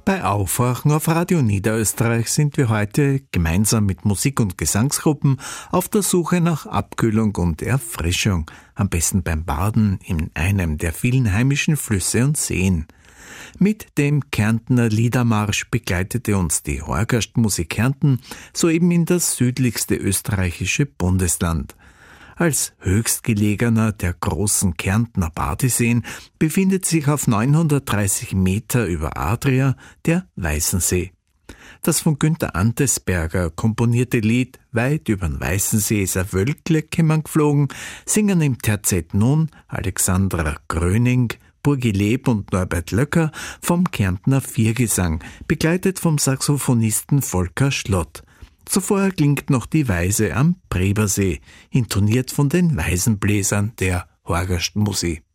Bei Aufwachen auf Radio Niederösterreich sind wir heute gemeinsam mit Musik- und Gesangsgruppen auf der Suche nach Abkühlung und Erfrischung, am besten beim Baden in einem der vielen heimischen Flüsse und Seen. Mit dem Kärntner Liedermarsch begleitete uns die Horgastmusik Kärnten soeben in das südlichste österreichische Bundesland. Als höchstgelegener der großen Kärntner Badeseen befindet sich auf 930 Meter über Adria der Weißensee. Das von Günther Antesberger komponierte Lied »Weit übern Weißensee ist ein Wölkle kämmern geflogen« singen im Terzett nun Alexandra Gröning, Burgi Leb und Norbert Löcker vom Kärntner Viergesang, begleitet vom Saxophonisten Volker Schlott. Zuvor klingt noch die Weise am Prebersee, intoniert von den Weisenbläsern der Horgastmusik.